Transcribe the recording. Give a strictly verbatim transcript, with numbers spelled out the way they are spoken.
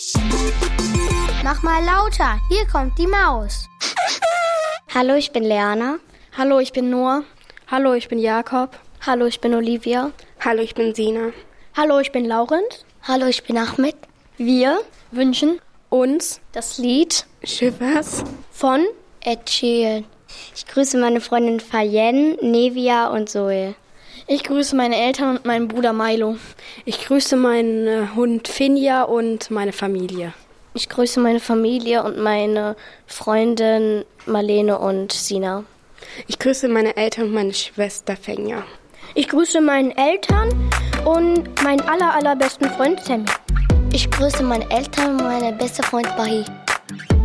Mach mal lauter, hier kommt die Maus. Hallo, ich bin Leana. Hallo, ich bin Noah. Hallo, ich bin Jakob. Hallo, ich bin Olivia. Hallo, ich bin Sina. Hallo, ich bin Laurent. Hallo, ich bin Ahmed. Wir wünschen uns das Lied Shivers von Ed Sheeran. Ich grüße meine Freundin Fayen, Nevia und Zoe. Ich grüße meine Eltern und meinen Bruder Milo. Ich grüße meinen Hund Finja und meine Familie. Ich grüße meine Familie und meine Freundin Marlene und Sina. Ich grüße meine Eltern und meine Schwester Fenja. Ich grüße meine Eltern und meinen aller, allerbesten Freund Sammy. Ich grüße meine Eltern und meine beste Freund Bahi.